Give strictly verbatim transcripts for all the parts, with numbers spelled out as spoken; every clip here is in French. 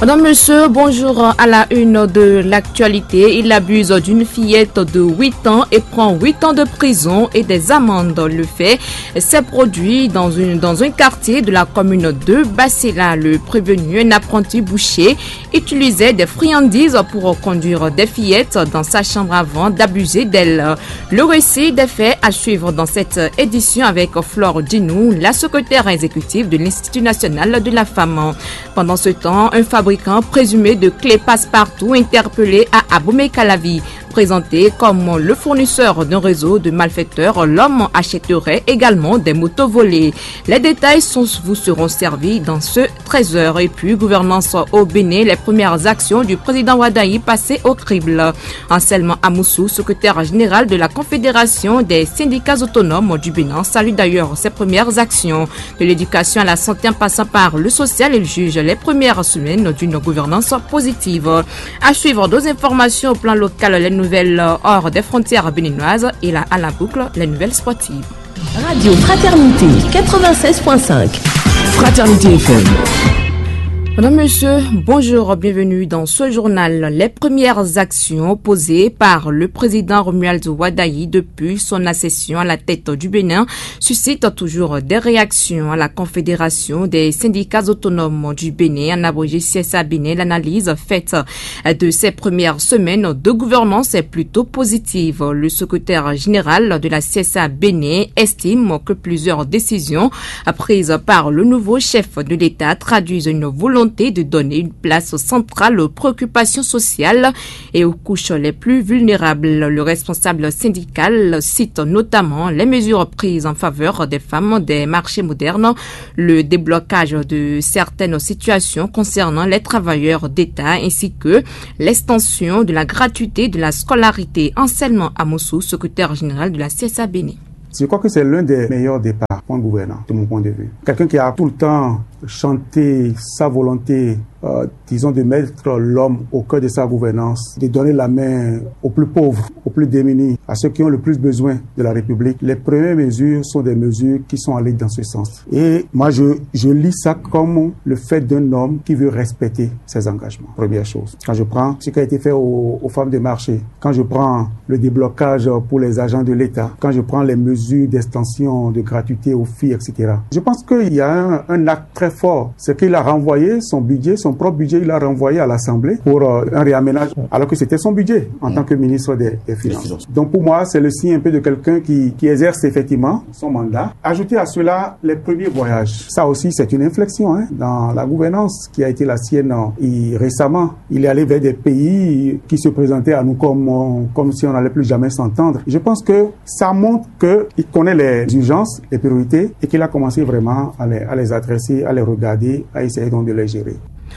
Madame, monsieur, bonjour. À la une de l'actualité, il abuse d'une fillette de huit ans et prend huit ans de prison et des amendes. Le fait s'est produit dans, une, dans un quartier de la commune de Bassela. Le prévenu, un apprenti boucher, utilisait des friandises pour conduire des fillettes dans sa chambre avant d'abuser d'elles. Le récit des faits à suivre dans cette édition avec Flore Dinou, la secrétaire exécutive de l'Institut national de la femme. Pendant ce temps, un fabricant présumé de clés passe-partout interpellé à Abomey-Calavi. Présenté comme le fournisseur d'un réseau de malfaiteurs, l'homme achèterait également des motos volées. Les détails sont, vous seront servis dans ce treize heures. Et puis, gouvernance au Bénin, les premières actions du président Wadayi passées au crible. Anselme Amoussou, secrétaire général de la Confédération des syndicats autonomes du Bénin, salue d'ailleurs ses premières actions. De l'éducation à la santé en passant par le social, il juge les premières semaines d'une gouvernance positive. À suivre d'autres informations au plan local, les nouvelles hors des frontières béninoises et là à la boucle, les nouvelles sportives. Radio Fraternité quatre-vingt-seize point cinq. Fraternité F M. Madame, monsieur, bonjour, bienvenue dans ce journal. Les premières actions posées par le président Romuald Wadayi depuis son accession à la tête du Bénin suscitent toujours des réactions. À la Confédération des syndicats autonomes du Bénin, en abrégé C S A Bénin, l'analyse faite de ces premières semaines de gouvernance est plutôt positive. Le secrétaire général de la C S A Bénin estime que plusieurs décisions prises par le nouveau chef de l'État traduisent une volonté de donner une place centrale aux préoccupations sociales et aux couches les plus vulnérables. Le responsable syndical cite notamment les mesures prises en faveur des femmes des marchés modernes, le déblocage de certaines situations concernant les travailleurs d'État ainsi que l'extension de la gratuité de la scolarité. Anselme Amoussou, secrétaire général de la C S A Bénin. Je crois que c'est l'un des meilleurs départs pour un gouvernant, de mon point de vue. Quelqu'un qui a tout le temps chanté sa volonté, euh, disons, de mettre l'homme au cœur de sa gouvernance, de donner la main aux plus pauvres, aux plus démunis, à ceux qui ont le plus besoin de la République. Les premières mesures sont des mesures qui sont allées dans ce sens. Et moi, je, je lis ça comme le fait d'un homme qui veut respecter ses engagements. Première chose. Quand je prends ce qui a été fait aux, aux femmes de marché, quand je prends le déblocage pour les agents de l'État, quand je prends les mesures d'extension de gratuité aux filles, et cetera. Je pense qu'il y a un, un acte très fort. C'est qu'il a renvoyé son budget, son propre budget, il a renvoyé à l'Assemblée pour euh, un réaménage, alors que c'était son budget en mmh. tant que ministre des, des Finances. Donc pour moi, c'est le signe un peu de quelqu'un qui, qui exerce effectivement son mandat. Ajouter à cela les premiers voyages. Ça aussi, c'est une inflexion hein, dans la gouvernance qui a été la sienne. Et récemment, il est allé vers des pays qui se présentaient à nous comme, comme si on n'allait plus jamais s'entendre. Je pense que ça montre qu'il connaît les urgences, les priorités et qu'il a commencé vraiment à les, à les adresser, à les regarder, à essayer donc de les gérer.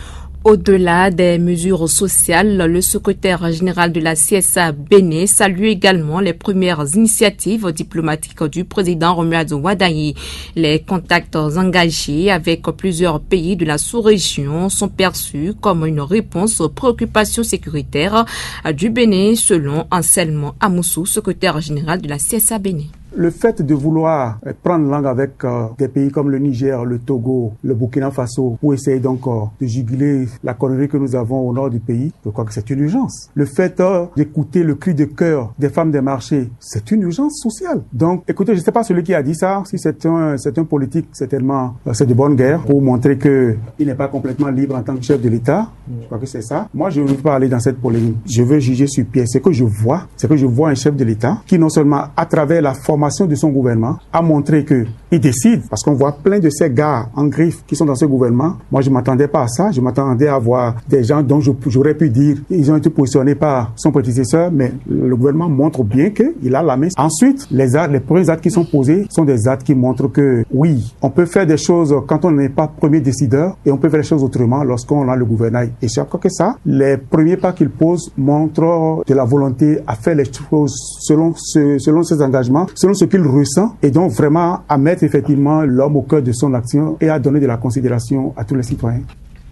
Au-delà des mesures sociales, le secrétaire général de la C S A Bénin salue également les premières initiatives diplomatiques du président Romuald Wadayi. Les contacts engagés avec plusieurs pays de la sous-région sont perçus comme une réponse aux préoccupations sécuritaires du Bénin, selon Anselme Amoussou, secrétaire général de la C S A Bénin. Le fait de vouloir prendre langue avec euh, des pays comme le Niger, le Togo, le Burkina Faso, pour essayer donc euh, de juguler la connerie que nous avons au nord du pays, je crois que c'est une urgence. Le fait euh, d'écouter le cri de cœur des femmes des marchés, c'est une urgence sociale. Donc, écoutez, je ne sais pas celui qui a dit ça, si c'est un, c'est un politique, certainement, euh, c'est de bonne guerre pour montrer que il n'est pas complètement libre en tant que chef de l'État. Je crois que c'est ça. Moi, je ne veux pas aller dans cette polémique. Je veux juger sur pied. C'est que je vois, c'est que je vois un chef de l'État qui non seulement, à travers la formation de son gouvernement, a montré que il décide, parce qu'on voit plein de ces gars en griffe qui sont dans ce gouvernement. Moi, je m'attendais pas à ça. Je m'attendais à voir des gens dont je, j'aurais pu dire ils ont été positionnés par son prédécesseur, mais le gouvernement montre bien qu'il a la main. Ensuite, les actes, les premiers actes qui sont posés sont des actes qui montrent que oui, on peut faire des choses quand on n'est pas premier décideur et on peut faire les choses autrement lorsqu'on a le gouvernail. Et je crois que ça, les premiers pas qu'il pose montrent de la volonté à faire les choses selon ce, selon ses engagements, selon ce qu'il ressent, et donc vraiment à mettre effectivement l'homme au cœur de son action et à donner de la considération à tous les citoyens.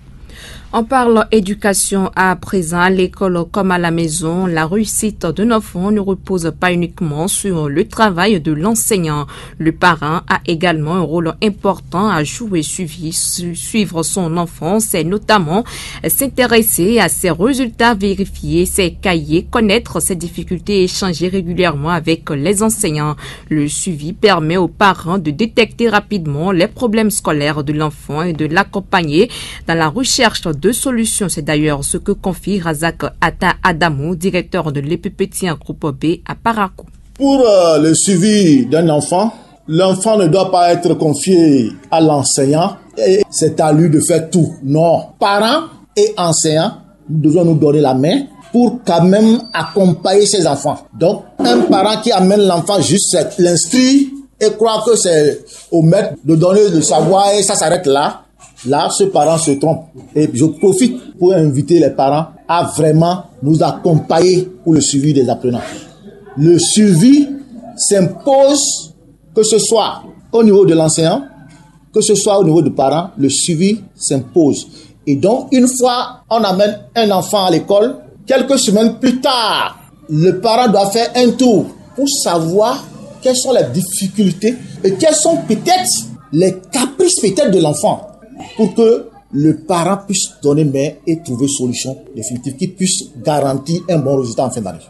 On parle éducation à présent. À l'école comme à la maison, la réussite d'un enfant ne repose pas uniquement sur le travail de l'enseignant. Le parent a également un rôle important à jouer. Suivre son enfant, c'est notamment s'intéresser à ses résultats, vérifier ses cahiers, connaître ses difficultés et échanger régulièrement avec les enseignants. Le suivi permet aux parents de détecter rapidement les problèmes scolaires de l'enfant et de l'accompagner dans la recherche de solutions. C'est d'ailleurs ce que confie Razak Atta Adamou, directeur de l'E P P T I Groupe B à Parakou. Pour euh, le suivi d'un enfant, l'enfant ne doit pas être confié à l'enseignant et c'est à lui de faire tout. Non, parents et enseignants, nous devons nous donner la main pour quand même accompagner ses enfants. Donc, un parent qui amène l'enfant juste l'instruire et croit que c'est au maître de donner le savoir et ça s'arrête là, là, ce parent se trompe. Et je profite pour inviter les parents à vraiment nous accompagner pour le suivi des apprenants. Le suivi s'impose, que ce soit au niveau de l'enseignant, que ce soit au niveau des parents, le suivi s'impose. Et donc, une fois on amène un enfant à l'école, quelques semaines plus tard, le parent doit faire un tour pour savoir quelles sont les difficultés et quels sont peut-être les caprices peut-être de l'enfant, pour que le parent puisse donner main et trouver solution définitive qui puisse garantir un bon résultat en fin d'année.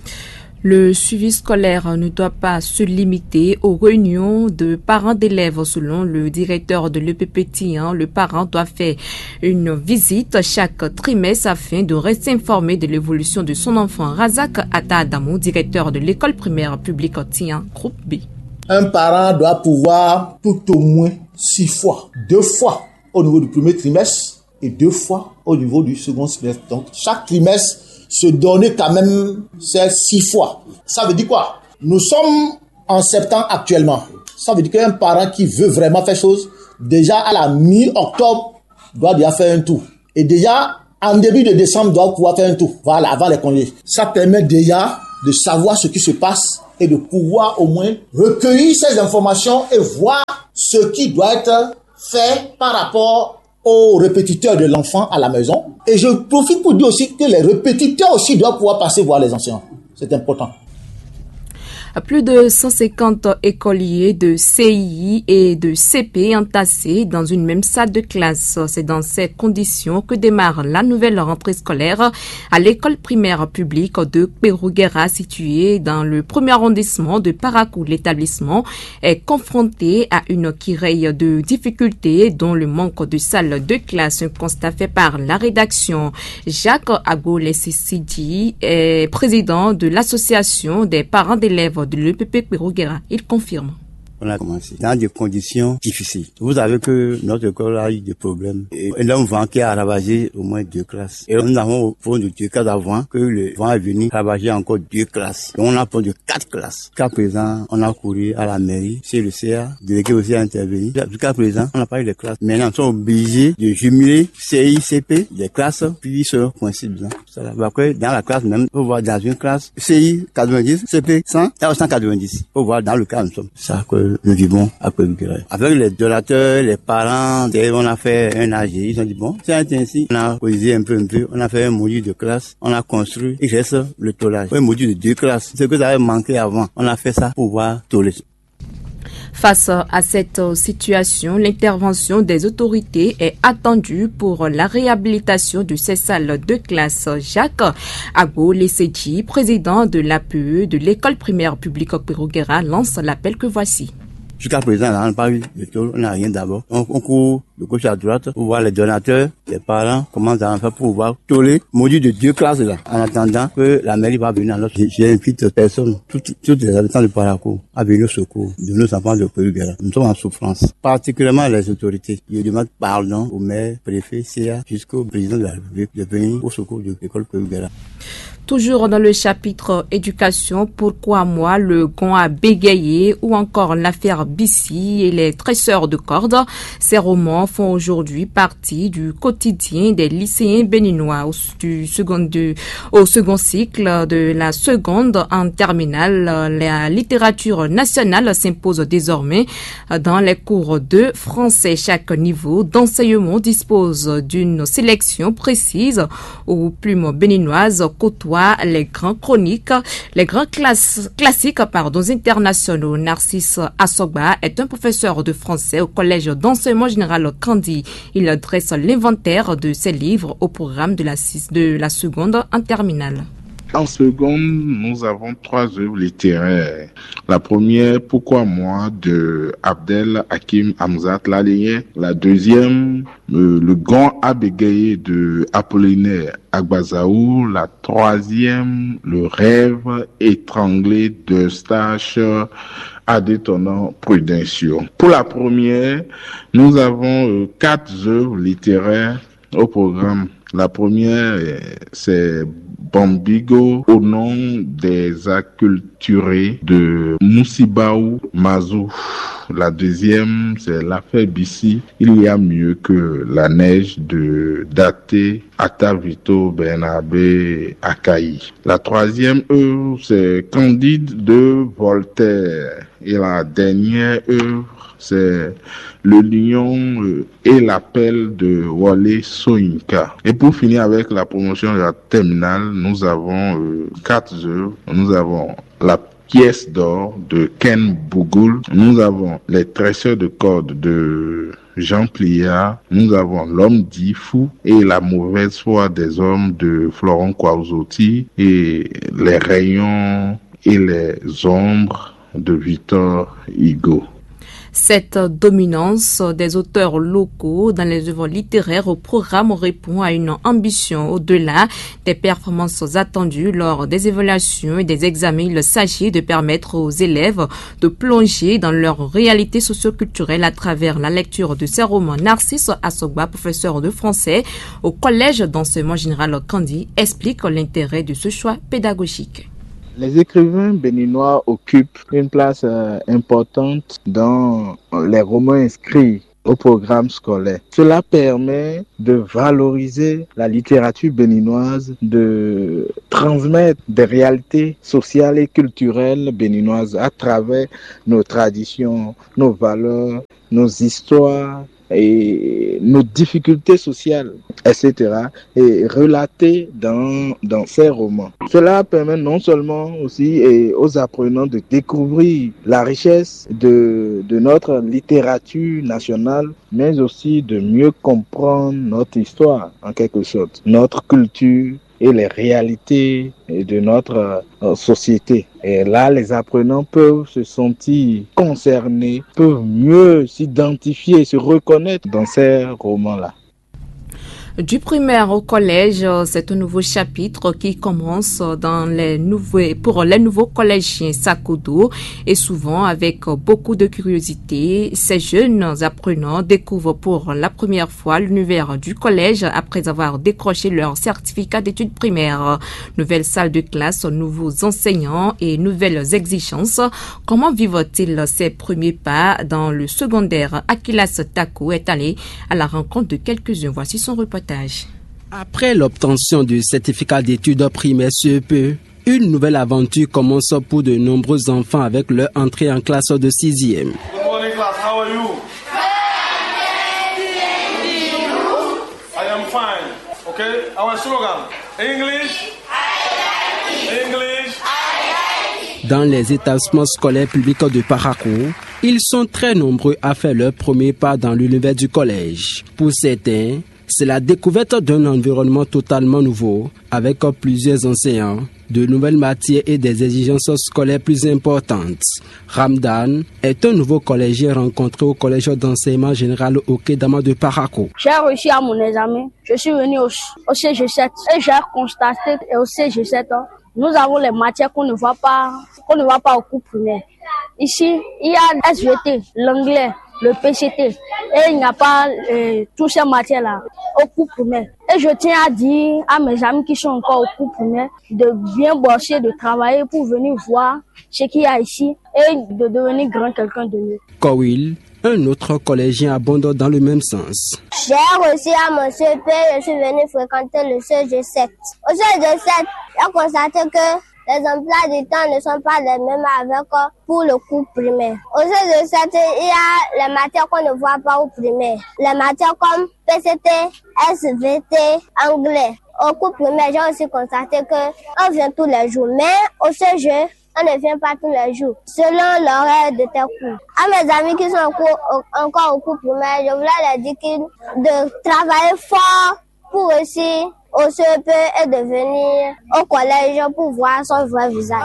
Le suivi scolaire ne doit pas se limiter aux réunions de parents d'élèves. Selon le directeur de l'E P P T I, le parent doit faire une visite chaque trimestre afin de rester informé de l'évolution de son enfant. Razak Atta Adamou, directeur de l'école primaire publique T I A Groupe B. Un parent doit pouvoir tout au moins six fois, deux fois au niveau du premier trimestre et deux fois au niveau du second trimestre. Donc, chaque trimestre, se donner quand même ces six fois. Ça veut dire quoi? Nous sommes en septembre actuellement. Ça veut dire qu'un parent qui veut vraiment faire chose, déjà à la mi-octobre, doit déjà faire un tour. Et déjà, en début de décembre, doit pouvoir faire un tour. Voilà, avant les congés. Ça permet déjà de savoir ce qui se passe et de pouvoir au moins recueillir ces informations et voir ce qui doit être fait par rapport aux répétiteurs de l'enfant à la maison. Et je profite pour dire aussi que les répétiteurs aussi doivent pouvoir passer voir les enseignants. C'est important. Plus de cent cinquante écoliers de C I I et de C P entassés dans une même salle de classe. C'est dans ces conditions que démarre la nouvelle rentrée scolaire à l'école primaire publique de Pérouguera, située dans le premier arrondissement de Parakou. L'établissement est confronté à une querelle de difficultés, dont le manque de salles de classe, un constat fait par la rédaction. Jacques Agolé-Sisidi est président de l'association des parents d'élèves de l'E P P Pérouguera. Il confirme. On a commencé dans des conditions difficiles. Vous savez que notre école a eu des problèmes. Et un vent qui a ravagé au moins deux classes. Et nous avons au fond de deux classes avant que le vent est venu ravager encore deux classes. Donc on a pris de quatre classes. Jusqu'à présent, on a couru à la mairie, chez le C A, délégué aussi a intervenu. Jusqu'à présent, on n'a pas eu les classes. Maintenant, on est obligés de jumeler C I, C P, les classes, puis se coincer dedans. Après, dans la classe même, on voit dans une classe C I quatre-vingt-dix, C P cent, et cent quatre-vingt-dix. On voit dans le cas, nous sommes. Ça que nous vivons à Pérouguera. Avec les donateurs, les parents, on a fait un A G. Ils ont dit bon, c'est ainsi. On a posé un peu, un peu. On a fait un module de classe. On a construit. Il reste le tôlage. Un module de deux classes. Ce que ça avait manqué avant. On a fait ça pour pouvoir tôler. Face à cette situation, l'intervention des autorités est attendue pour la réhabilitation de ces salles de classe. Jacques Agolé-Sisidi, président de l'A P E de l'école primaire publique Pérouguera, lance l'appel que voici. Jusqu'à présent, on n'a pas eu de tôle, on n'a rien d'abord. On, on court de gauche à droite pour voir les donateurs, les parents, comment ça va faire pour pouvoir tôler, module de deux classes là, en attendant que la mairie va venir. Alors, j'invite personne, toutes, toutes les habitants de Parakou à venir au secours de nos enfants de Pérouguera. Nous sommes en souffrance, particulièrement les autorités. Je demande pardon au maire, préfet, C A, jusqu'au président de la République de venir au secours de l'école Pérouguera. Toujours dans le chapitre éducation, pourquoi moi, le gond a bégayé ou encore l'affaire Bissi et les tresseurs de cordes. Ces romans font aujourd'hui partie du quotidien des lycéens béninois au, du second, du, au second cycle de la seconde en terminale. La littérature nationale s'impose désormais dans les cours de français. Chaque niveau d'enseignement dispose d'une sélection précise où plumes béninoises côtoient les grands chroniques, les grands classes, classiques pardon, internationaux. Narcisse Assogba est un professeur de français au collège d'enseignement général Kandi. Il dresse l'inventaire de ses livres au programme de la, de la seconde en terminale. En seconde, nous avons trois œuvres littéraires. La première, Pourquoi moi, de Abdel Hakim Hamzat Lalien. La deuxième, euh, Le Gant abégayé de Apollinaire Agbazaou. La troisième, Le Rêve étranglé d'Eustache Adétonnant Prudencio. Pour la première, nous avons euh, quatre œuvres littéraires au programme. La première, c'est Bambigo au nom des acculturés de Moussibaou Mazou. La deuxième, c'est l'affaire Bissi. Il y a mieux que la neige de Daté Atavito Bernabé Akaï. La troisième œuvre, c'est Candide de Voltaire. Et la dernière œuvre, c'est Le lion et l'appel de Wale Soyinka. Et pour finir avec la promotion de la terminale, nous avons euh, quatre œuvres. Nous avons la pièce d'or de Ken Bougoul. Nous avons les tresseurs de cordes de Jean Pliard. Nous avons L'homme dit fou et la mauvaise foi des hommes de Florent Kwauzotti et les rayons et les ombres de Victor Hugo. Cette dominance des auteurs locaux dans les œuvres littéraires au programme répond à une ambition au-delà des performances attendues lors des évaluations et des examens. Il s'agit de permettre aux élèves de plonger dans leur réalité socio-culturelle à travers la lecture de ces romans. Narcisse Assogba, professeur de français au collège d'enseignement général Kandi, explique l'intérêt de ce choix pédagogique. Les écrivains béninois occupent une place euh, importante dans les romans inscrits au programme scolaire. Cela permet de valoriser la littérature béninoise, de transmettre des réalités sociales et culturelles béninoises à travers nos traditions, nos valeurs, nos histoires et nos difficultés sociales, et cetera, et relatées dans, dans ces romans. Cela permet non seulement aussi et aux apprenants de découvrir la richesse de, de notre littérature nationale, mais aussi de mieux comprendre notre histoire, en quelque sorte, notre culture et les réalités de notre euh, société. Et là, les apprenants peuvent se sentir concernés, peuvent mieux s'identifier, se reconnaître dans ces romans-là. Du primaire au collège, c'est un nouveau chapitre qui commence dans les nouveaux, pour les nouveaux collégiens Sakodo et souvent avec beaucoup de curiosité. Ces jeunes apprenants découvrent pour la première fois l'univers du collège après avoir décroché leur certificat d'études primaires. Nouvelle salle de classe, nouveaux enseignants et nouvelles exigences. Comment vivent-ils ces premiers pas dans le secondaire? Akilas Tako est allé à la rencontre de quelques-uns. Voici son reportage. Après l'obtention du certificat d'études primaires C E P, une nouvelle aventure commence pour de nombreux enfants avec leur entrée en classe de sixième. Good morning class, how are you? I am fine. Okay, our slogan. English. English. Dans les établissements scolaires publics de Parakou, ils sont très nombreux à faire leur premier pas dans l'univers du collège. Pour certains, c'est la découverte d'un environnement totalement nouveau, avec plusieurs enseignants, de nouvelles matières et des exigences scolaires plus importantes. Ramdan est un nouveau collégien rencontré au collège d'enseignement général au Kedama de Parakou. J'ai réussi à mon examen. Je suis venu au, au C G sept et j'ai constaté au C G sept, nous avons les matières qu'on ne voit pas, qu'on ne voit pas au cours primaire. Ici, il y a S V T, l'anglais, le P C T, et il n'y a pas euh, toutes ces matières-là au cours primaire. Et je tiens à dire à mes amis qui sont encore au cours primaire de bien bosser, de travailler pour venir voir ce qu'il y a ici et de devenir grand quelqu'un de mieux. Kowil Un autre collégien abonde dans le même sens. J'ai reçu à mon C P, je suis venu fréquenter le C G sept. Au C G sept, j'ai constaté que les emplois du temps ne sont pas les mêmes avec pour le cours primaire. Au C G sept, il y a les matières qu'on ne voit pas au primaire. Les matières comme P C T, S V T, anglais. Au cours primaire, j'ai aussi constaté qu'on vient tous les jours. Mais au C G, on ne vient pas tous les jours, selon l'horaire de tes cours. À mes amis qui sont en cours, encore au cours primaire, je voulais leur dire de travailler fort pour réussir au C E P et de venir au collège pour voir son vrai visage.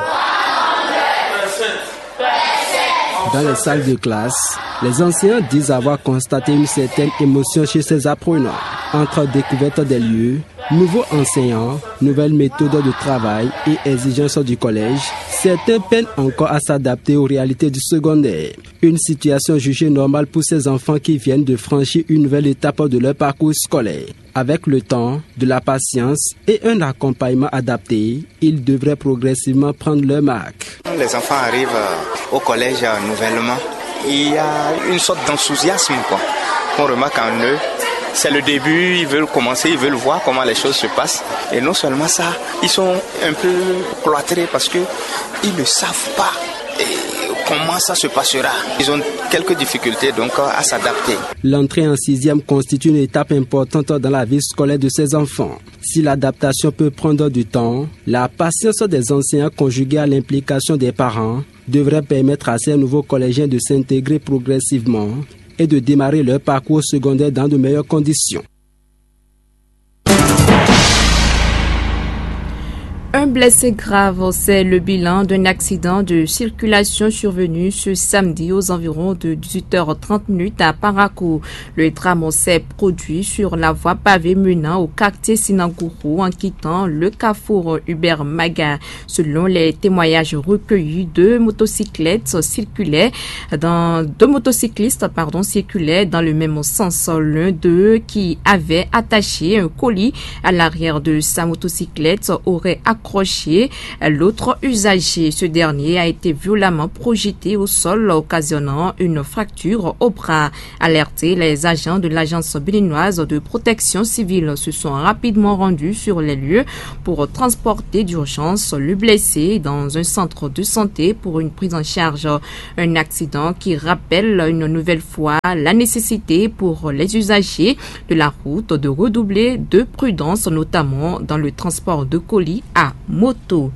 Dans les salles de classe, les enseignants disent avoir constaté une certaine émotion chez ces apprenants. Entre découverte des lieux, nouveaux enseignants, nouvelles méthodes de travail et exigences du collège, certains peinent encore à s'adapter aux réalités du secondaire. Une situation jugée normale pour ces enfants qui viennent de franchir une nouvelle étape de leur parcours scolaire. Avec le temps, de la patience et un accompagnement adapté, ils devraient progressivement prendre leur marque. Les enfants arrivent au collège nouvellement. Il y a une sorte d'enthousiasme quoi, qu'on remarque en eux. C'est le début, ils veulent commencer, ils veulent voir comment les choses se passent. Et non seulement ça, ils sont un peu cloîtrés parce qu'ils ne savent pas comment ça se passera. Ils ont quelques difficultés donc à s'adapter. L'entrée en sixième constitue une étape importante dans la vie scolaire de ces enfants. Si l'adaptation peut prendre du temps, la patience des enseignants conjuguée à l'implication des parents devrait permettre à ces nouveaux collégiens de s'intégrer progressivement et de démarrer leur parcours secondaire dans de meilleures conditions. Un blessé grave, c'est le bilan d'un accident de circulation survenu ce samedi aux environs de dix-huit heures trente à Parakou. Le drame s'est produit sur la voie pavée menant au quartier Sinangourou en quittant le carrefour Hubert Maga. Selon les témoignages recueillis, deux motocyclettes circulaient dans deux motocyclistes pardon circulaient dans le même sens. L'un d'eux qui avait attaché un colis à l'arrière de sa motocyclette aurait accroché l'autre usager. Ce dernier a été violemment projeté au sol, occasionnant une fracture au bras. Alertés, les agents de l'agence béninoise de protection civile se sont rapidement rendus sur les lieux pour transporter d'urgence le blessé dans un centre de santé pour une prise en charge. Un accident qui rappelle une nouvelle fois la nécessité pour les usagers de la route de redoubler de prudence, notamment dans le transport de colis à moto.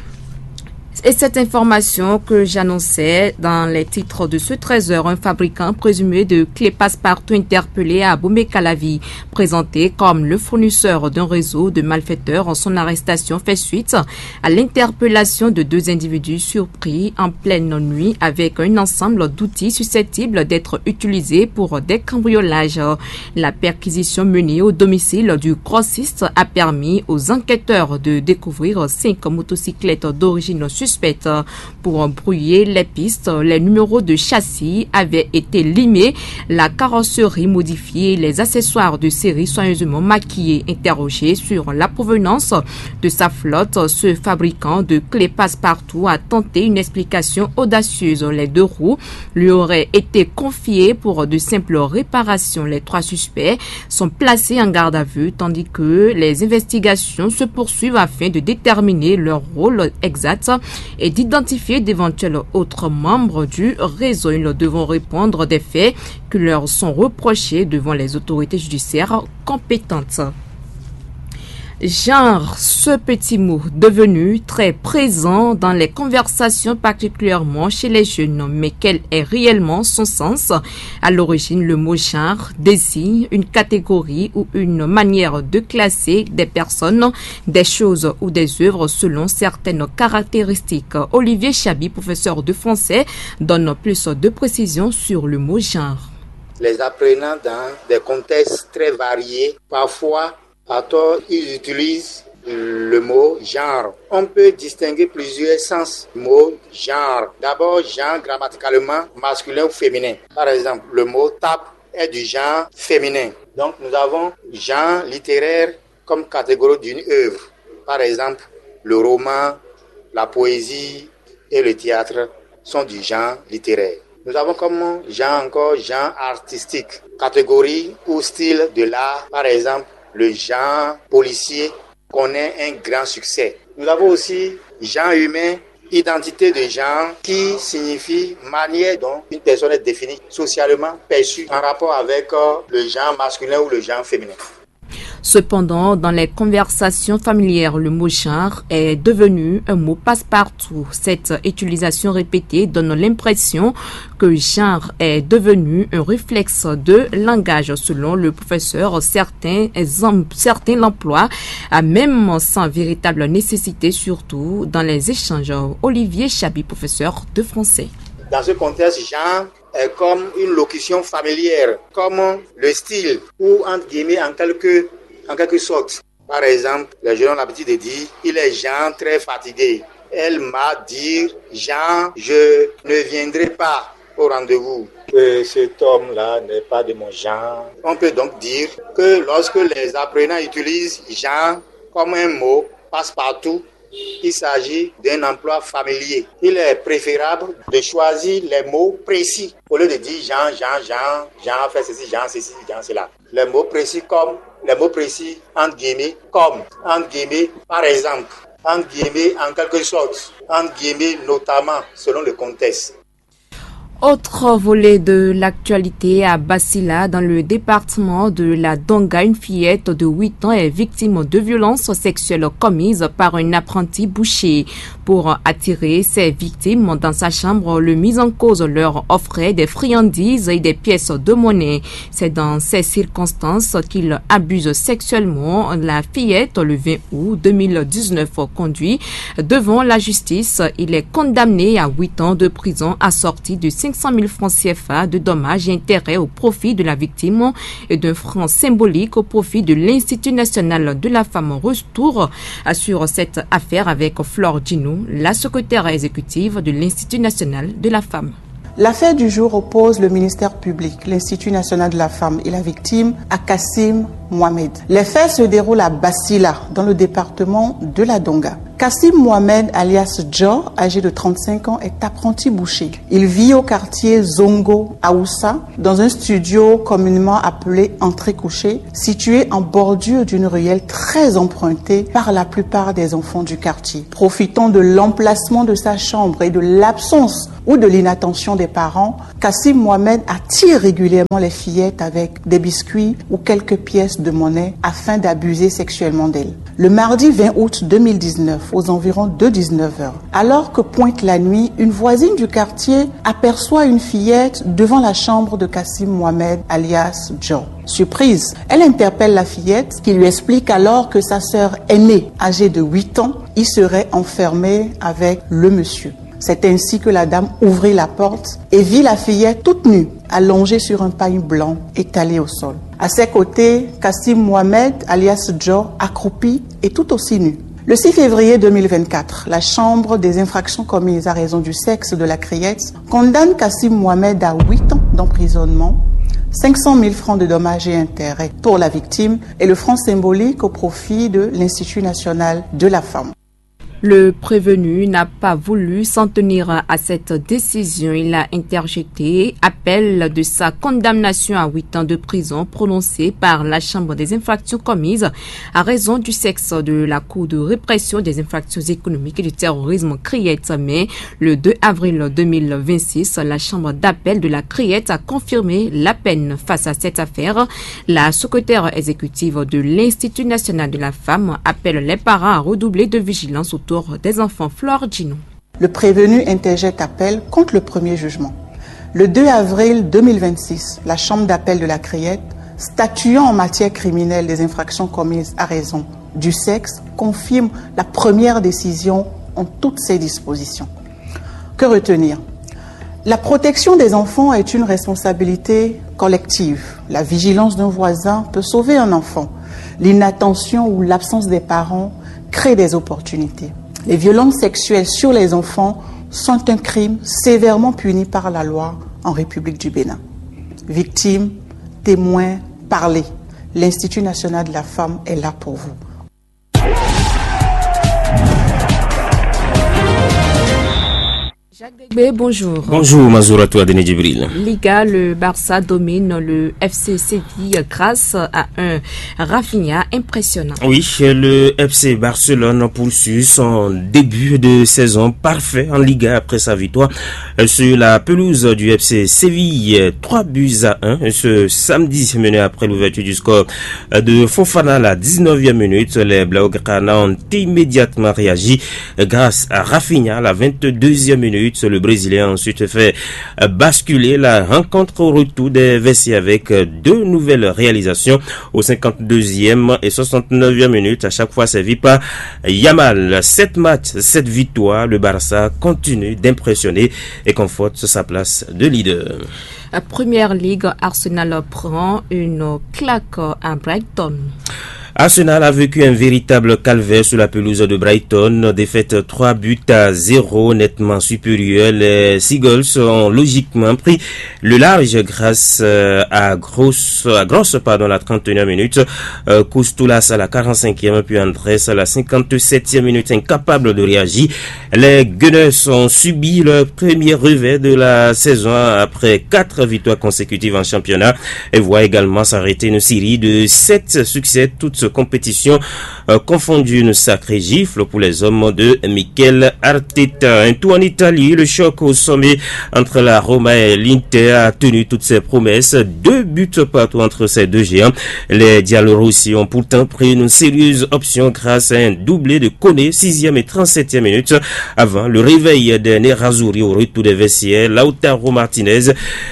Et cette information que j'annonçais dans les titres de ce treize heures, un fabricant présumé de clés passe-partout interpellé à Bomé-Calavi, présenté comme le fournisseur d'un réseau de malfaiteurs. Son arrestation fait suite à l'interpellation de deux individus surpris en pleine nuit avec un ensemble d'outils susceptibles d'être utilisés pour des cambriolages. La perquisition menée au domicile du grossiste a permis aux enquêteurs de découvrir cinq motocyclettes d'origine suspecte. Pour brouiller les pistes, les numéros de châssis avaient été limés, la carrosserie modifiée, les accessoires de série soigneusement maquillés. Interrogé sur la provenance de sa flotte, ce fabricant de clés passe-partout a tenté une explication audacieuse. Les deux roues lui auraient été confiées pour de simples réparations. Les trois suspects sont placés en garde à vue tandis que les investigations se poursuivent afin de déterminer leur rôle exact et d'identifier d'éventuels autres membres du réseau. Ils devront répondre des faits qui leur sont reprochés devant les autorités judiciaires compétentes. Genre, ce petit mot devenu très présent dans les conversations, particulièrement chez les jeunes. Mais quel est réellement son sens? À l'origine, le mot genre désigne une catégorie ou une manière de classer des personnes, des choses ou des œuvres selon certaines caractéristiques. Olivier Chabi, professeur de français, donne plus de précisions sur le mot genre. Les apprenants dans des contextes très variés, parfois à tort, ils utilisent le mot genre. On peut distinguer plusieurs sens du mot genre. D'abord, genre grammaticalement masculin ou féminin. Par exemple, le mot tape est du genre féminin. Donc, nous avons genre littéraire comme catégorie d'une œuvre. Par exemple, le roman, la poésie et le théâtre sont du genre littéraire. Nous avons comme genre encore genre artistique, catégorie ou style de l'art. Par exemple, le genre policier connaît un grand succès. Nous avons aussi genre humain, identité de genre qui signifie manière dont une personne est définie socialement perçue en rapport avec le genre masculin ou le genre féminin. Cependant, dans les conversations familières, le mot genre est devenu un mot passe-partout. Cette utilisation répétée donne l'impression que genre est devenu un réflexe de langage. Selon le professeur, certains, certains l'emploient, même sans véritable nécessité, surtout dans les échanges. Olivier Chabi, professeur de français. Dans ce contexte, genre est comme une locution familière, comme le style ou entre guillemets en quelque, en quelque sorte. Par exemple, les jeunes ont l'habitude de dire « il est genre très fatigué ». Elle m'a dit « Jean, je ne viendrai pas au rendez-vous ». Que cet homme-là n'est pas de mon genre. On peut donc dire que lorsque les apprenants utilisent « genre » comme un mot passe-partout, il s'agit d'un emploi familier. Il est préférable de choisir les mots précis au lieu de dire Jean, Jean, Jean, Jean fait ceci, Jean ceci, Jean cela. Les mots précis comme, les mots précis entre guillemets comme, entre guillemets par exemple, entre guillemets en quelque sorte, entre guillemets notamment selon le contexte. Autre volet de l'actualité à Bassila, dans le département de la Donga, une fillette de huit ans est victime de violences sexuelles commises par un apprenti boucher. Pour attirer ses victimes dans sa chambre, le mis en cause leur offrait des friandises et des pièces de monnaie. C'est dans ces circonstances qu'il abuse sexuellement la fillette le vingt août deux mille dix-neuf. Conduit devant la justice, il est condamné à huit ans de prison assorti de cinq cent mille francs C F A de dommages et intérêts au profit de la victime et d'un franc symbolique au profit de l'Institut national de la femme. Retour sur cette affaire avec Flore Djinou, la secrétaire exécutive de l'Institut national de la femme. L'affaire du jour oppose le ministère public, l'Institut national de la femme et la victime à Kassim Mohamed. Les faits se déroulent à Bassila, dans le département de la Donga. Kassim Mohamed, alias Djo, âgé de trente-cinq ans, est apprenti boucher. Il vit au quartier Zongo, à Oussa, dans un studio communément appelé entrée couchée, situé en bordure d'une ruelle très empruntée par la plupart des enfants du quartier. Profitant de l'emplacement de sa chambre et de l'absence ou de l'inattention des parents, Kassim Mohamed attire régulièrement les fillettes avec des biscuits ou quelques pièces de monnaie afin d'abuser sexuellement d'elles. Le mardi vingt août deux mille dix-neuf, aux environs de dix-neuf heures, alors que pointe la nuit, une voisine du quartier aperçoit une fillette devant la chambre de Kassim Mohamed, alias Djo. Surprise, elle interpelle la fillette qui lui explique alors que sa sœur aînée, âgée de huit ans, y serait enfermée avec le monsieur. C'est ainsi que la dame ouvrit la porte et vit la fillette toute nue, allongée sur un paille blanc étalé au sol. À ses côtés, Kassim Mohamed, alias Djo, accroupi et tout aussi nu. Le six février deux mille vingt-quatre, la Chambre des infractions commises à raison du sexe de la criette condamne Kassim Mohamed à huit ans d'emprisonnement, cinq cent mille francs de dommages et intérêts pour la victime et le franc symbolique au profit de l'Institut national de la femme. Le prévenu n'a pas voulu s'en tenir à cette décision. Il a interjeté appel de sa condamnation à huit ans de prison prononcée par la Chambre des infractions commises à raison du sexe de la Cour de répression des infractions économiques et du terrorisme Criette. Mais le deux avril deux mille vingt-six, la Chambre d'appel de la Criette a confirmé la peine. Face à cette affaire, la secrétaire exécutive de l'Institut national de la femme appelle les parents à redoubler de vigilance autour des enfants. Flore Djinou. Le prévenu interjette appel contre le premier jugement. Le deux avril deux mille vingt-six, la Chambre d'appel de la Criette, statuant en matière criminelle des infractions commises à raison du sexe, confirme la première décision en toutes ses dispositions. Que retenir? La protection des enfants est une responsabilité collective. La vigilance d'un voisin peut sauver un enfant. L'inattention ou l'absence des parents crée des opportunités. Les violences sexuelles sur les enfants sont un crime sévèrement puni par la loi en République du Bénin. Victimes, témoins, parlez. L'Institut national de la femme est là pour vous. Bonjour. Bonjour Mazoura toi Denis Djibril. Liga, le Barça domine le F C Séville grâce à un Rafinha impressionnant. Oui, le F C Barcelone poursuit son début de saison parfait en Liga après sa victoire sur la pelouse du F C Séville, trois buts à un ce samedi, mené après l'ouverture du score de Fofana à la dix-neuvième minute. Les Blaugrana ont immédiatement réagi grâce à Rafinha à la vingt-deuxième minute. Le Brésilien a ensuite fait basculer la rencontre au retour des vestiaires avec deux nouvelles réalisations au cinquante-deuxième et soixante-neuvième minute, à chaque fois servi par Yamal. Sept matchs, sept victoires, le Barça continue d'impressionner et conforte sa place de leader. La Première Ligue, Arsenal prend une claque à Brighton. Arsenal a vécu un véritable calvaire sur la pelouse de Brighton, défaite trois buts à zéro, nettement supérieure. Les Seagulls ont logiquement pris le large grâce à grosse, à grosse, pardon, la trente-et-unième minute, euh, Koustoulas à la quarante-cinquième, puis Andrés à la cinquante-septième minute, incapable de réagir. Les Gunners ont subi leur premier revers de la saison après quatre victoires consécutives en championnat et voient également s'arrêter une série de sept succès, toutes compétition euh, confondue, une sacrée gifle pour les hommes de Mikel Arteta. Un tour en Italie, le choc au sommet entre la Roma et l'Inter a tenu toutes ses promesses. Deux buts partout entre ces deux géants. Les Giallorossi ont pourtant pris une sérieuse option grâce à un doublé de Koné, sixième et trente-septième minute, avant le réveil des Nerazzurri au retour des vestiaires. Lautaro Martinez,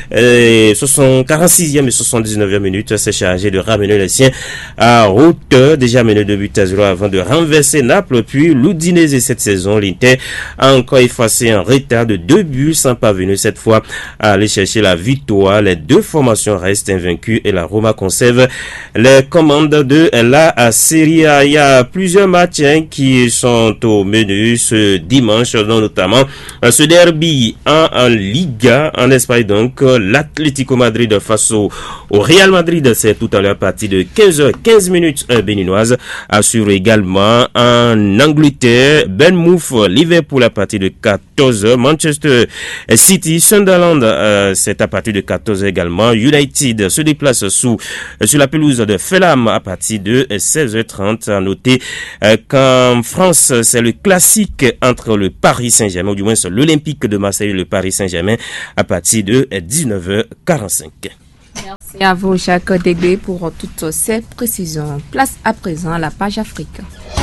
euh, quarante-sixième et soixante-dix-neuvième minute, s'est chargé de ramener les siens à haute déjà mené deux buts à zéro avant de renverser Naples, puis l'Udinese cette saison. L'Inter a encore effacé un retard de deux buts sans parvenir cette fois à aller chercher la victoire. Les deux formations restent invaincues et la Roma conserve les commandes de la Serie A. Il y a plusieurs matchs hein, qui sont au menu ce dimanche, dont notamment ce derby en, en Liga en Espagne. Donc l'Atlético Madrid face au, au Real Madrid, c'est tout à l'heure à partir de quinze heures quinze minutes béninoise. Assure également en Angleterre Bournemouth Liverpool à partir de quatorze heures, Manchester City Sunderland euh, c'est à partir de quatorze heures également. United se déplace sous sur la pelouse de Fulham à partir de seize heures trente. À noter euh, qu'en France c'est le classique entre le Paris Saint-Germain, ou du moins c'est l'Olympique de Marseille et le Paris Saint-Germain à partir de dix-neuf heures quarante-cinq. Merci à vous, Jacques Degbé, pour toutes ces précisions. Place à présent à la page Afrique.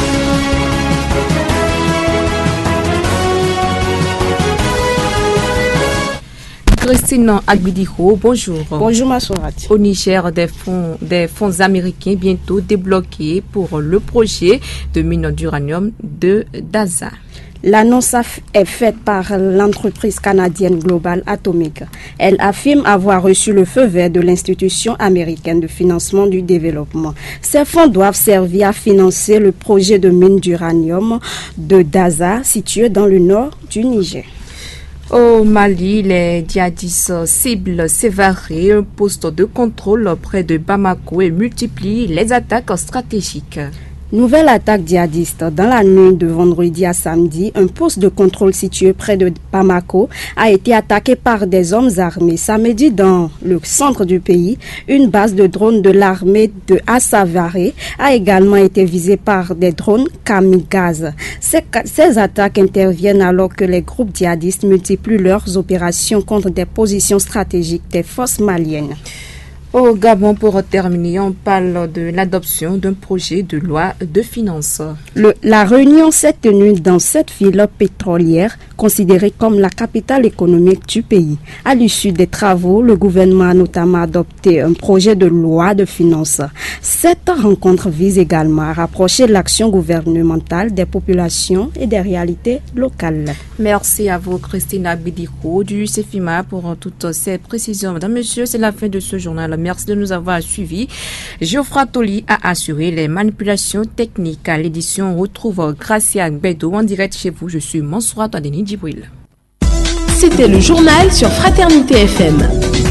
Christine Agbidiho, bonjour. Bonjour Masourat. Au Niger, des fonds, des fonds américains bientôt débloqués pour le projet de mine d'uranium de Daza. L'annonce est faite par l'entreprise canadienne Global Atomic. Elle affirme avoir reçu le feu vert de l'institution américaine de financement du développement. Ces fonds doivent servir à financer le projet de mine d'uranium de Daza, situé dans le nord du Niger. Au Mali, les djihadistes ciblent Sévaré, un poste de contrôle près de Bamako, et multiplient les attaques stratégiques. Nouvelle attaque djihadiste. Dans la nuit de vendredi à samedi, un poste de contrôle situé près de Bamako a été attaqué par des hommes armés. Samedi, dans le centre du pays, une base de drones de l'armée de Assavaré a également été visée par des drones kamikazes. Ces, ces attaques interviennent alors que les groupes djihadistes multiplient leurs opérations contre des positions stratégiques des forces maliennes. Au Gabon, pour terminer, on parle de l'adoption d'un projet de loi de finances. Le, la réunion s'est tenue dans cette ville pétrolière, considérée comme la capitale économique du pays. À l'issue des travaux, le gouvernement a notamment adopté un projet de loi de finances. Cette rencontre vise également à rapprocher l'action gouvernementale des populations et des réalités locales. Merci à vous, Christine Abidiko du CEFIMA, pour toutes ces précisions. Mesdames, Messieurs, c'est la fin de ce journal. Merci de nous avoir suivis. Geoffroy Toli a assuré les manipulations techniques. À l'édition, on retrouve Gracia Gbedo en direct chez vous. Je suis Mansoura Tadeni Djibril. C'était le journal sur Fraternité F M.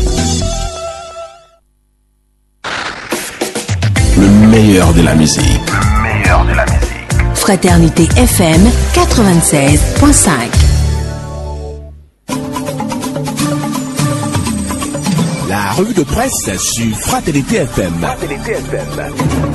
Le meilleur de la musique. Le meilleur de la musique. Fraternité F M quatre-vingt-seize virgule cinq. revue de presse sur Fraternité F M. Fraternité F M.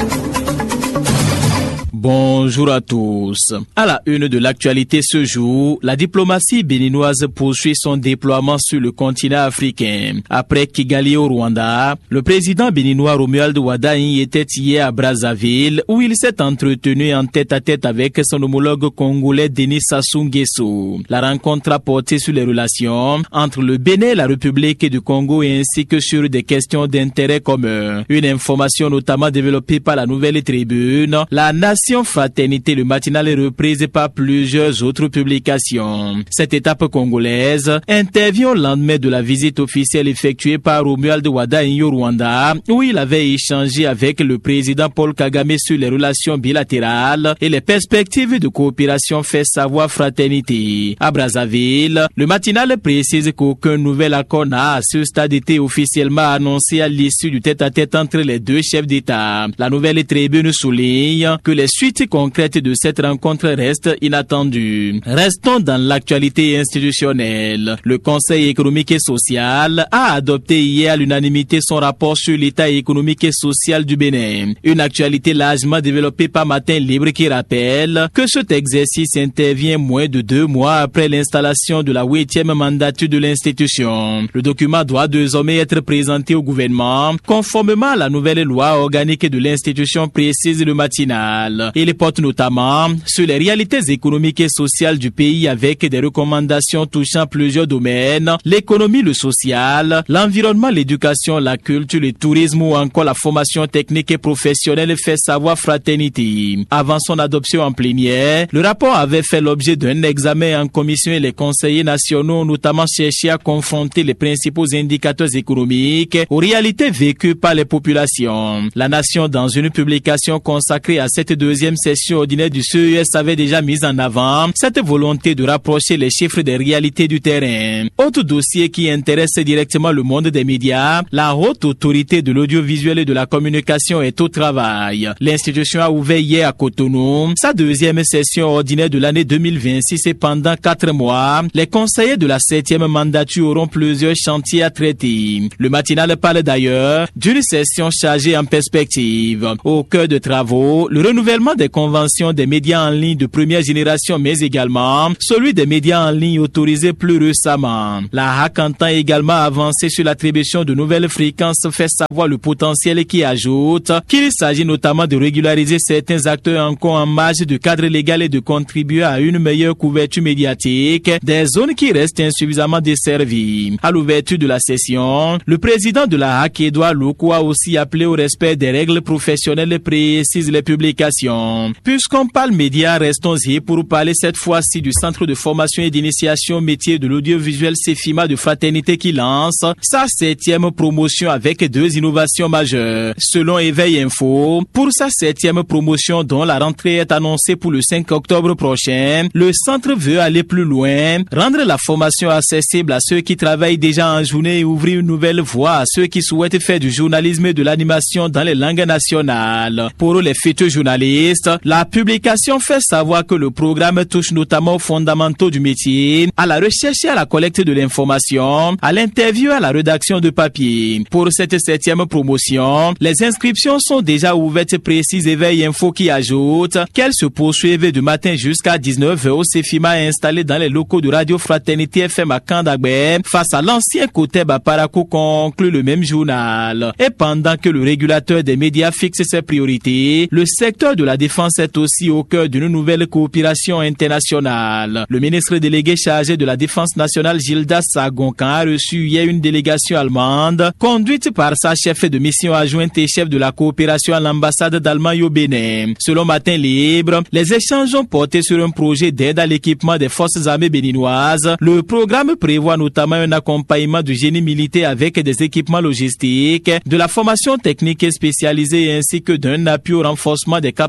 Bonjour à tous. À la une de l'actualité ce jour, la diplomatie béninoise poursuit son déploiement sur le continent africain. Après Kigali au Rwanda, le président béninois Romuald Wadaï était hier à Brazzaville où il s'est entretenu en tête-à-tête avec son homologue congolais Denis Sassou Nguesso. La rencontre a porté sur les relations entre le Bénin et la République du Congo ainsi que sur des questions d'intérêt commun. Une information notamment développée par la Nouvelle Tribune, la nation Fraternité, le matinal est reprise par plusieurs autres publications. Cette étape congolaise intervient au lendemain de la visite officielle effectuée par Romuald Wadaï au Rwanda, où il avait échangé avec le président Paul Kagame sur les relations bilatérales et les perspectives de coopération fait savoir Fraternité. À Brazzaville, le matinal précise qu'aucun nouvel accord n'a à ce stade été officiellement annoncé à l'issue du tête-à-tête entre les deux chefs d'État. La Nouvelle Tribune souligne que les suite concrète de cette rencontre reste inattendue. Restons dans l'actualité institutionnelle. Le Conseil économique et social a adopté hier à l'unanimité son rapport sur l'état économique et social du Bénin. Une actualité largement développée par Matin Libre qui rappelle que cet exercice intervient moins de deux mois après l'installation de la huitième mandature de l'institution. Le document doit désormais être présenté au gouvernement conformément à la nouvelle loi organique de l'institution, précise le matinal. Il porte notamment sur les réalités économiques et sociales du pays avec des recommandations touchant plusieurs domaines, l'économie, le social, l'environnement, l'éducation, la culture, le tourisme ou encore la formation technique et professionnelle, fait savoir Fraternité. Avant son adoption en plénière, le rapport avait fait l'objet d'un examen en commission et les conseillers nationaux ont notamment cherché à confronter les principaux indicateurs économiques aux réalités vécues par les populations. La Nation, dans une publication consacrée à cette deuxième session ordinaire du C E S, avait déjà mis en avant cette volonté de rapprocher les chiffres des réalités du terrain. Autre dossier qui intéresse directement le monde des médias, la haute autorité de l'audiovisuel et de la communication est au travail. L'institution a ouvert hier à Cotonou sa deuxième session ordinaire de l'année deux mille vingt-six et pendant quatre mois, les conseillers de la septième mandature auront plusieurs chantiers à traiter. Le matinal parle d'ailleurs d'une session chargée en perspective. Au cœur de travaux, le renouvellement des conventions des médias en ligne de première génération, mais également celui des médias en ligne autorisés plus récemment. La H A C entend également avancer sur l'attribution de nouvelles fréquences, fait savoir le potentiel qui ajoute qu'il s'agit notamment de régulariser certains acteurs encore en marge du cadre légal et de contribuer à une meilleure couverture médiatique des zones qui restent insuffisamment desservies. À l'ouverture de la session, le président de la H A C, Edouard Loko, a aussi appelé au respect des règles professionnelles, précisent les publications. Puisqu'on parle médias, restons-y pour parler cette fois-ci du Centre de formation et d'initiation métier de l'audiovisuel CEFIMA de Fraternité qui lance sa septième promotion avec deux innovations majeures. Selon Éveil Info, pour sa septième promotion dont la rentrée est annoncée pour le cinq octobre prochain, le centre veut aller plus loin, rendre la formation accessible à ceux qui travaillent déjà en journée et ouvrir une nouvelle voie à ceux qui souhaitent faire du journalisme et de l'animation dans les langues nationales. Pour les futurs journalistes, la publication fait savoir que le programme touche notamment aux fondamentaux du métier, à la recherche et à la collecte de l'information, à l'interview et à la rédaction de papier. Pour cette septième promotion, les inscriptions sont déjà ouvertes, précise Éveil Info qui ajoute qu'elles se poursuivent du matin jusqu'à dix-neuf heures au CEFIMA installé dans les locaux de Radio Fraternité F M à Kandagbe face à l'ancien côté Baparako, conclut le même journal. Et pendant que le régulateur des médias fixe ses priorités, le secteur de la défense est aussi au cœur d'une nouvelle coopération internationale. Le ministre délégué chargé de la défense nationale Gildas Sagonkan a reçu hier une délégation allemande conduite par sa chef de mission adjointe et chef de la coopération à l'ambassade d'Allemagne au Bénin. Selon Matin Libre, les échanges ont porté sur un projet d'aide à l'équipement des forces armées béninoises. Le programme prévoit notamment un accompagnement du génie militaire avec des équipements logistiques, de la formation technique spécialisée ainsi que d'un appui au renforcement des capacités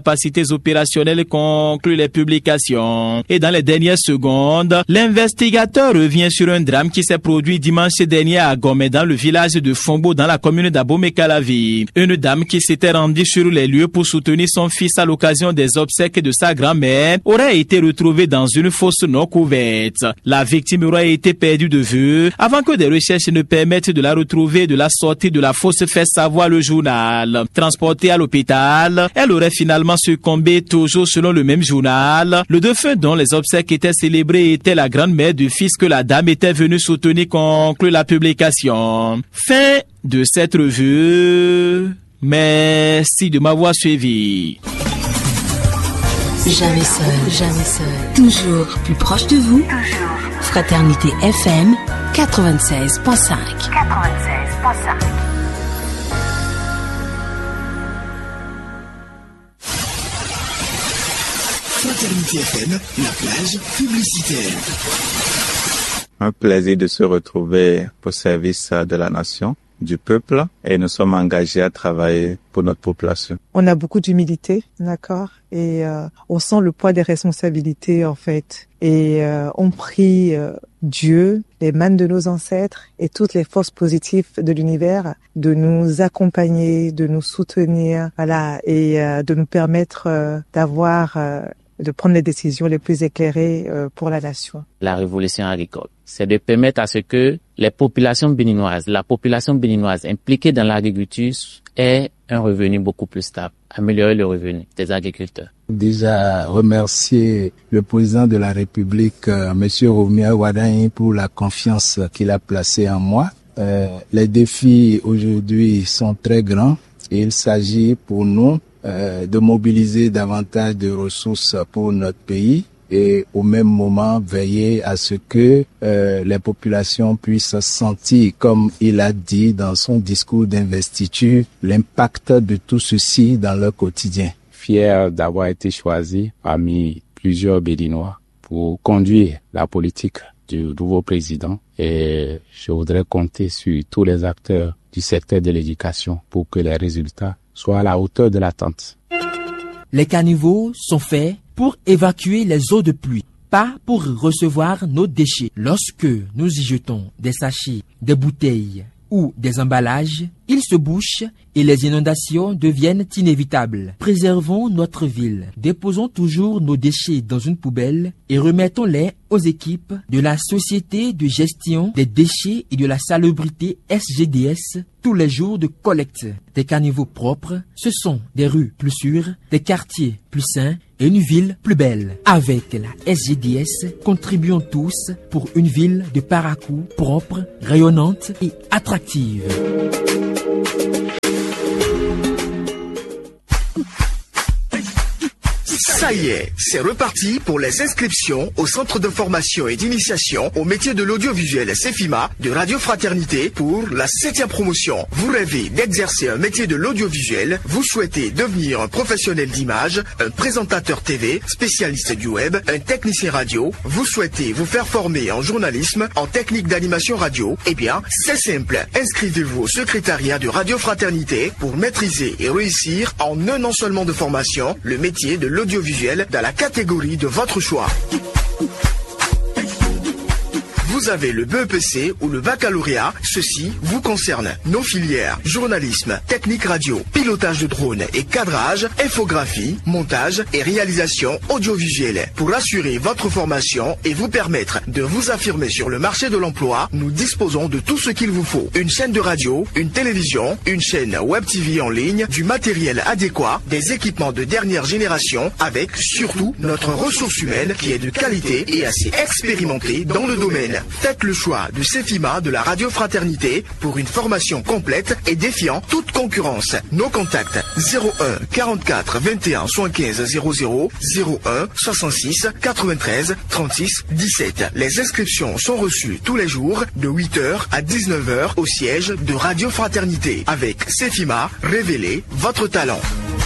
capacités opérationnelles, concluent les publications. Et dans les dernières secondes, l'investigateur revient sur un drame qui s'est produit dimanche dernier à Gomé, dans le village de Fombo, dans la commune d'Abomey-Calavi. Une dame qui s'était rendue sur les lieux pour soutenir son fils à l'occasion des obsèques de sa grand-mère aurait été retrouvée dans une fosse non couverte. La victime aurait été perdue de vue avant que des recherches ne permettent de la retrouver de la sortie de la fosse, fait savoir le journal. Transportée à l'hôpital, elle aurait finalement succombé, toujours selon le même journal. Le défunt dont les obsèques étaient célébrées était la grand-mère du fils que la dame était venue soutenir, conclut la publication. Fin de cette revue. Merci de m'avoir suivi. Jamais seul, jamais seul. Toujours plus proche de vous. Toujours. Fraternité F M quatre-vingt-seize point cinq. quatre-vingt-seize point cinq. Fraternité F M, la plage publicitaire. Un plaisir de se retrouver au service de la nation, du peuple, et nous sommes engagés à travailler pour notre population. On a beaucoup d'humilité, d'accord, et euh, on sent le poids des responsabilités en fait, et euh, on prie euh, Dieu, les mânes de nos ancêtres et toutes les forces positives de l'univers de nous accompagner, de nous soutenir, voilà, et euh, de nous permettre euh, d'avoir euh, de prendre les décisions les plus éclairées euh, pour la nation. La révolution agricole, c'est de permettre à ce que les populations béninoises, la population béninoise impliquée dans l'agriculture ait un revenu beaucoup plus stable, améliorer le revenu des agriculteurs. Déjà remercier le président de la République, euh, Monsieur Romia Wadain, pour la confiance qu'il a placée en moi. Euh, les défis aujourd'hui sont très grands et il s'agit pour nous euh, de mobiliser davantage de ressources pour notre pays et au même moment veiller à ce que euh, les populations puissent sentir, comme il a dit dans son discours d'investiture, l'impact de tout ceci dans leur quotidien. Fier d'avoir été choisi parmi plusieurs Béninois pour conduire la politique du nouveau président, et je voudrais compter sur tous les acteurs du secteur de l'éducation pour que les résultats soient à la hauteur de l'attente. Les caniveaux sont faits pour évacuer les eaux de pluie, pas pour recevoir nos déchets. Lorsque nous y jetons des sachets, des bouteilles ou des emballages, ils se bouchent et les inondations deviennent inévitables. Préservons notre ville. Déposons toujours nos déchets dans une poubelle et remettons-les aux équipes de la Société de gestion des déchets et de la salubrité S G D S tous les jours de collecte. Des caniveaux propres, ce sont des rues plus sûres, des quartiers plus sains et une ville plus belle. Avec la S G D S, contribuons tous pour une ville de Parakou propre, rayonnante et attractive. Ça y est, c'est reparti pour les inscriptions au centre de formation et d'initiation au métier de l'audiovisuel CEFIMA de Radio Fraternité pour la septième promotion. Vous rêvez d'exercer un métier de l'audiovisuel, vous souhaitez devenir un professionnel d'image, un présentateur T V, spécialiste du web, un technicien radio, vous souhaitez vous faire former en journalisme, en technique d'animation radio, eh bien, c'est simple. Inscrivez-vous au secrétariat de Radio Fraternité pour maîtriser et réussir en un an seulement de formation le métier de l'audiovisuel dans la catégorie de votre choix. Vous avez le B E P C ou le baccalauréat, ceci vous concerne. Nos filières, journalisme, technique radio, pilotage de drone et cadrage, infographie, montage et réalisation audiovisuelle. Pour assurer votre formation et vous permettre de vous affirmer sur le marché de l'emploi, nous disposons de tout ce qu'il vous faut. Une chaîne de radio, une télévision, une chaîne web T V en ligne, du matériel adéquat, des équipements de dernière génération, avec surtout notre ressource humaine qui est de qualité et assez expérimentée dans le domaine. Faites le choix du CEFIMA de la Radio Fraternité pour une formation complète et défiant toute concurrence. Nos contacts zéro un quarante-quatre vingt et un soixante-quinze zéro zéro, zéro un soixante-six quatre-vingt-treize trente-six dix-sept. Les inscriptions sont reçues tous les jours de huit heures à dix-neuf heures au siège de Radio Fraternité. Avec CEFIMA, révélez votre talent.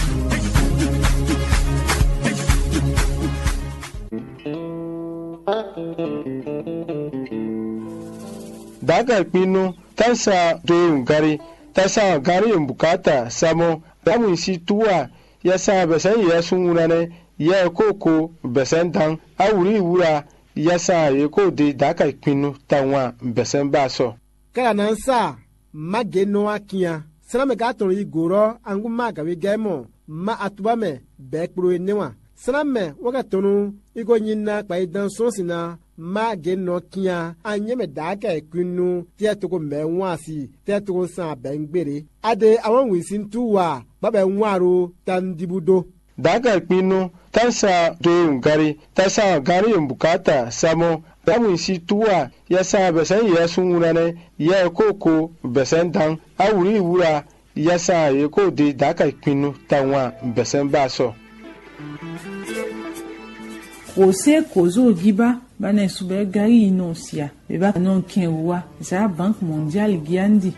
Daga kpinu tasa doyin gari tasa gari bukata samo zamu isi tuwa yasa besen ye sungunane ye koko besen dan awuri wura yasa ye ko de daka ipinu tawa besen baso kala nansa mageno akia saname gaton igoro angu magawe gemo ma atubame bekpro enewa saname wakatonu igo nyina pa idan sonsina ma geno kia anyeme daka ipinu tietoko menwasi tietoko san bengbere ade awon wisin tuwa baba nwaro tandibudo daga ipinu tansa do ngari tansa gari mbukata samo damu si tuwa yasa besen ye sungunane ye koko besen dan awuri wura yasa ye ko de daga ipinu tawa besen baso Ose kozo giba bana sube gari inosia beba non kenwa za Banque mondiale giandi.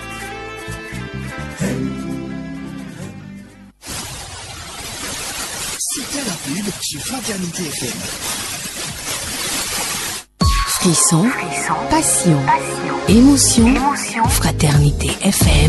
C'était la pub sur Fraternité F M. Frisson, passion, émotion, Fraternité F M.